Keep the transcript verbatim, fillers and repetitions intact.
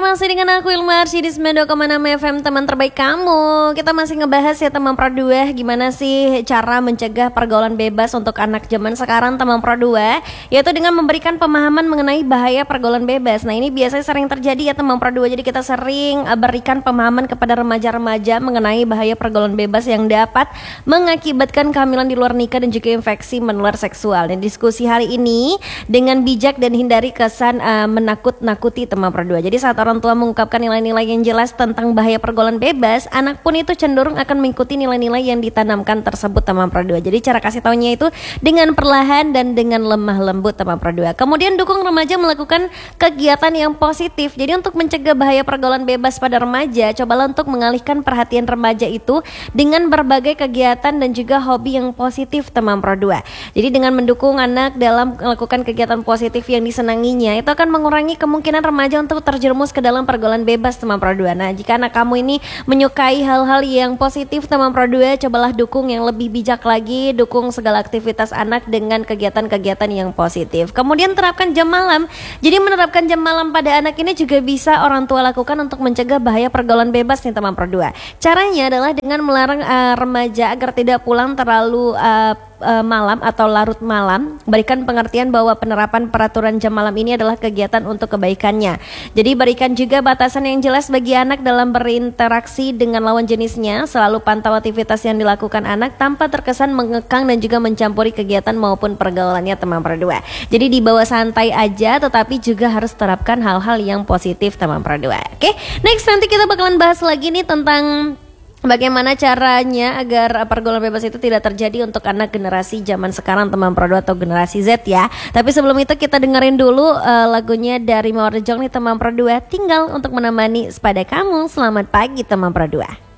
masih dengan aku Ilma Arsy di sembilan puluh dua koma enam F M, teman terbaik kamu. Kita masih ngebahas ya teman Pro dua, gimana sih cara mencegah pergaulan bebas untuk anak zaman sekarang teman Pro dua, yaitu dengan memberikan pemahaman mengenai bahaya pergaulan bebas. Nah ini biasanya sering terjadi ya teman Pro dua, jadi kita sering uh, berikan pemahaman kepada remaja-remaja mengenai bahaya pergaulan bebas yang dapat mengakibatkan kehamilan di luar nikah dan juga infeksi menular seksual. Dan diskusi hari ini dengan bijak dan hindari kesan uh, menakut-nakuti teman Pro dua. Jadi saat orang tua mengungkapkan nilai-nilai yang jelas tentang bahaya pergaulan bebas, anak pun itu cenderung akan mengikuti nilai-nilai yang ditanamkan tersebut teman Pro dua. Jadi cara kasih taunya itu dengan perlahan dan dengan lemah lembut teman Pro dua. Kemudian dukung remaja melakukan kegiatan yang positif. Jadi untuk mencegah bahaya pergaulan bebas pada remaja, cobalah untuk mengalihkan perhatian remaja itu dengan berbagai kegiatan dan juga hobi yang positif teman Pro dua. Jadi dengan mendukung anak dalam melakukan kegiatan positif yang disenanginya, itu akan mengurangi kemungkinan remaja untuk terjerumus ke dalam pergaulan bebas teman Pro dua. Nah, jika anak kamu ini menyukai hal-hal yang positif teman Pro dua, cobalah dukung yang lebih bijak lagi, dukung segala aktivitas anak dengan kegiatan-kegiatan yang positif. Kemudian terapkan jam malam. Jadi menerapkan jam malam pada anak ini juga bisa orang tua lakukan untuk mencegah bahaya pergaulan bebas nih teman Pro dua. Caranya adalah dengan melarang uh, remaja agar tidak pulang terlalu uh, uh, malam atau larut malam. Berikan pengertian bahwa penerapan peraturan jam malam ini adalah kegiatan untuk kebaikannya. Jadi berikan juga batasan yang jelas bagi anak dalam berinteraksi dengan lawan jenisnya. Selalu pantau aktivitas yang dilakukan anak tanpa terkesan mengekang dan juga mencampuri kegiatan maupun pergaulannya teman Pro dua. Jadi dibawa santai aja, tetapi juga harus terapkan hal-hal yang positif teman Pro dua. Oke, next nanti kita bakalan bahas lagi nih tentang bagaimana caranya agar pergaulan bebas itu tidak terjadi untuk anak generasi zaman sekarang teman Pro dua atau generasi Z ya. Tapi sebelum itu kita dengerin dulu uh, lagunya dari Mawar The Jong nih teman Pro dua, tinggal untuk menemani sepada kamu. Selamat pagi teman Pro dua.